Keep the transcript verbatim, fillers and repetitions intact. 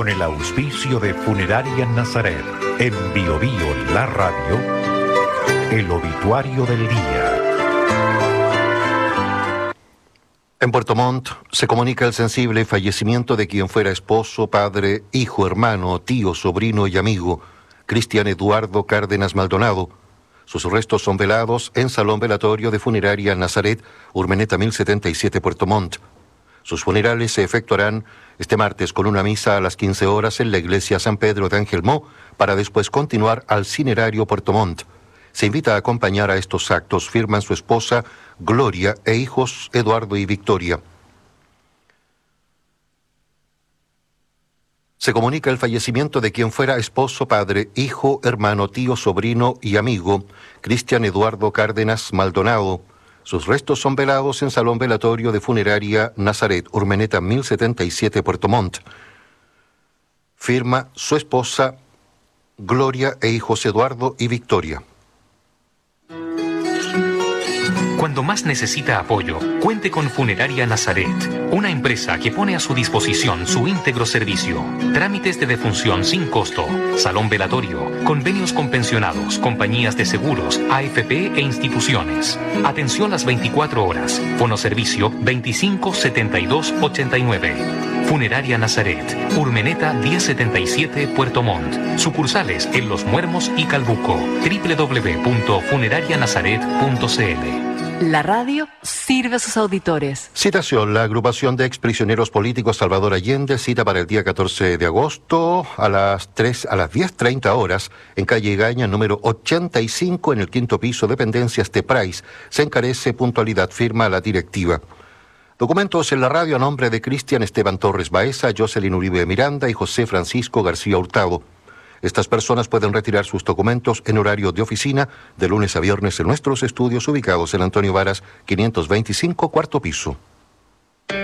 con el auspicio de Funeraria Nazaret, en Bio Bio La Radio, el obituario del día. En Puerto Montt se comunica el sensible fallecimiento de quien fuera esposo, padre, hijo, hermano, tío, sobrino y amigo, Cristian Eduardo Cárdenas Maldonado. Sus restos son velados en Salón Velatorio de Funeraria Nazaret, Urmeneta mil setenta y siete, Puerto Montt. Sus funerales se efectuarán este martes con una misa a las quince horas en la iglesia San Pedro de Angelmó, para después continuar al Cinerario Puerto Montt. Se invita a acompañar a estos actos, firman su esposa Gloria e hijos Eduardo y Victoria. Se comunica el fallecimiento de quien fuera esposo, padre, hijo, hermano, tío, sobrino y amigo, Cristian Eduardo Cárdenas Maldonado. Sus restos son velados en Salón Velatorio de Funeraria Nazaret, Urmeneta mil setenta y siete, Puerto Montt. Firma su esposa Gloria e hijos Eduardo y Victoria. Cuando más necesita apoyo, cuente con Funeraria Nazaret, una empresa que pone a su disposición su íntegro servicio. Trámites de defunción sin costo, salón velatorio, convenios con pensionados, compañías de seguros, A F P e instituciones. Atención las veinticuatro horas. Fono servicio veinticinco setenta y dos ochenta y nueve. Funeraria Nazaret, Urmeneta diez setenta y siete, Puerto Montt. Sucursales en Los Muermos y Calbuco. doble u doble u doble u punto funeraria nazaret punto c l. La radio sirve a sus auditores. Citación: la agrupación de exprisioneros políticos Salvador Allende cita para el día catorce de agosto a las tres, a las diez treinta horas en calle Gaña, número ochenta y cinco, en el quinto piso, dependencias de Price. Se encarece puntualidad, firma la directiva. Documentos en la radio a nombre de Cristian Esteban Torres Baeza, Jocelyn Uribe Miranda y José Francisco García Hurtado. Estas personas pueden retirar sus documentos en horario de oficina de lunes a viernes en nuestros estudios ubicados en Antonio Varas quinientos veinticinco, cuarto piso.